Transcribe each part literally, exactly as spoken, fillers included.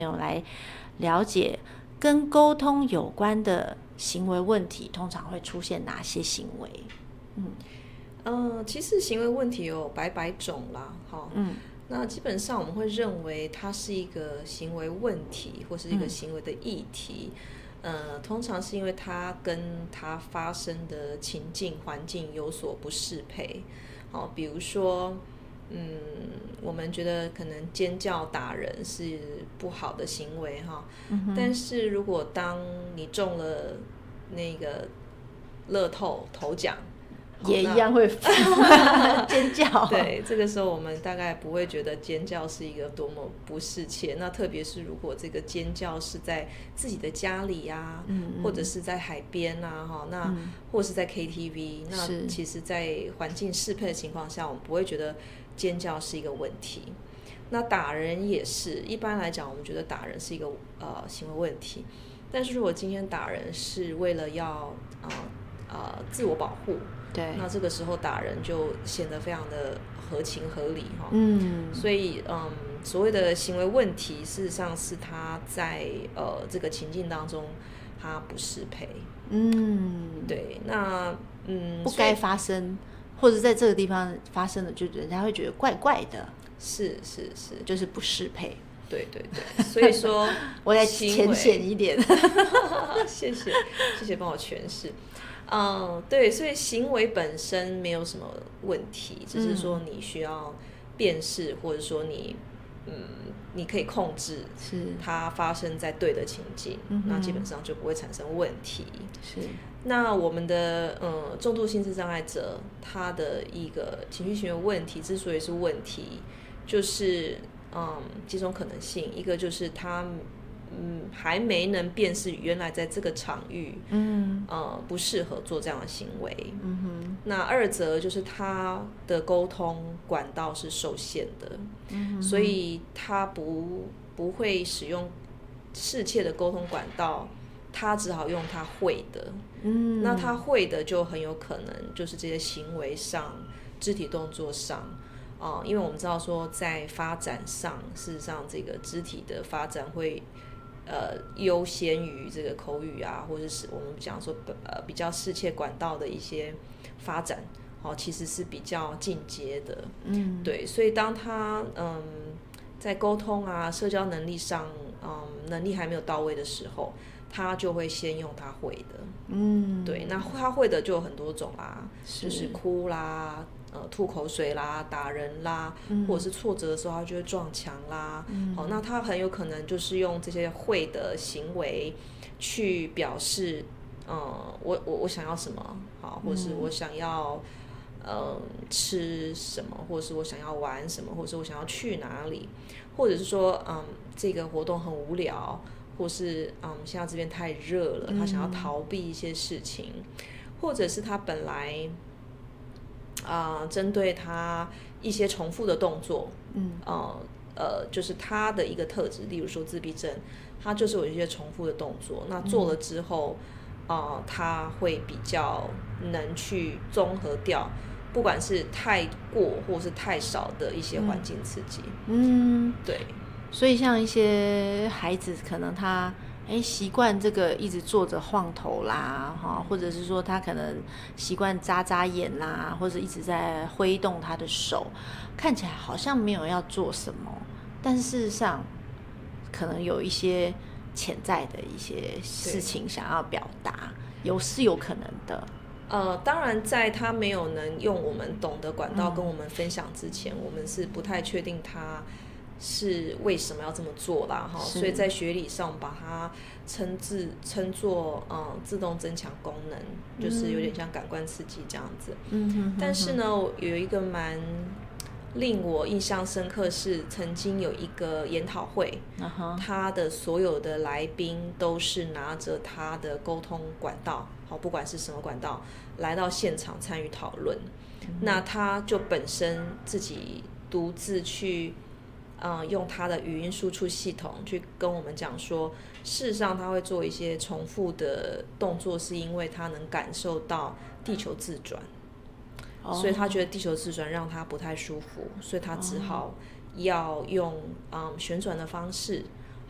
来了解跟沟通有关的行为问题通常会出现哪些行为。 嗯，呃，其实行为问题有百百种啦，哈，嗯，那基本上我们会认为它是一个行为问题或是一个行为的议题，嗯、呃，通常是因为它跟它发生的情境环境有所不适配，好，比如说。嗯，我们觉得可能尖叫打人是不好的行为哈，嗯、但是如果当你中了那个乐透头奖， 也一样会尖叫。 对，这个时候我们大概不会觉得尖叫是一个多么不适切。那特别是如果这个尖叫是在自己的家里啊，嗯嗯或者是在海边啊，哈，那、嗯、或是在 K T V， 那其实，在环境适配的情况下，我们不会觉得尖叫是一个问题。那打人也是，一般来讲，我们觉得打人是一个呃行为问题。但是如果今天打人是为了要呃呃自我保护， 对， 那这个时候打人就显得非常的合情合理哈。嗯，所以嗯，所谓的行为问题，事实上是他在呃这个情境当中他不适配。嗯，对，那嗯不该发生，或者在这个地方发生的，就人家会觉得怪怪的。 是是是， 就是不适配。 对对对，所以说我来浅显一点。 谢谢谢谢帮我诠释。嗯，对，所以行为本身没有什么问题，只是说你需要辨识，或者说你嗯，你可以控制它发生在对的情境，那基本上就不会产生问题。 是。 那我们的嗯重度心智障碍者，他的一个情绪行为问题之所以是问题，就是嗯几种可能性，一个就是他嗯还没能辨识原来在这个场域嗯呃不适合做这样的行为，嗯哼。那二则就是他的沟通管道是受限的，嗯，所以他不不会使用适切的沟通管道，他只好用他会的，嗯，那他会的就很有可能就是这些行为上、肢体动作上，呃，因为我们知道说在发展上，事实上这个肢体的发展会呃优先于这个口语啊，或者是我们讲说呃比较适切管道的一些发展，哦，其实是比较进阶的，嗯，对，所以当他嗯在沟通啊、社交能力上，嗯，能力还没有到位的时候，他就会先用他会的，嗯，对，那他会的就有很多种啦，是就是哭啦，呃，吐口水啦，打人啦，嗯，或者是挫折的时候，他就会撞墙啦，嗯，好，那他很有可能就是用这些会的行为去表示，嗯，我我我想要什么，好，或者是我想要。嗯，吃什么，或者是我想要玩什么，或者是我想要去哪里，或者是说，嗯，这个活动很无聊，或是嗯，现在这边太热了，他想要逃避一些事情，嗯，或者是他本来啊，呃，针对他一些重复的动作，嗯，呃呃，就是他的一个特质，例如说自闭症，他就是有一些重复的动作，那做了之后，啊，呃，他会比较能去综合掉。不管是太过或是太少的一些环境刺激，嗯，对， 所以像一些孩子，可能他哎习惯这个一直坐着晃头啦，哈，或者是说他可能习惯眨眨眼啦，或者一直在挥动他的手，看起来好像没有要做什么，但是事实上可能有一些潜在的一些事情想要表达，有是有可能的。 呃，当然，在他没有能用我们懂的管道跟我们分享之前，嗯，我们是不太确定他是为什么要这么做啦，哈。所以在学理上把它称自称作嗯自动增强功能，嗯，就是有点像感官刺激这样子。嗯哼哼哼。但是呢，有一个蛮令我印象深刻是，曾经有一个研讨会，uh-huh. 他的所有的来宾都是拿着他的沟通管道，好，不管是什么管道，来到现场参与讨论。嗯，那他就本身自己独自去，呃，用他的语音输出系统去跟我们讲说，事实上他会做一些重复的动作，是因为他能感受到地球自转。所以他觉得地球自转让他不太舒服，所以他只好要用嗯旋转的方式，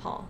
好，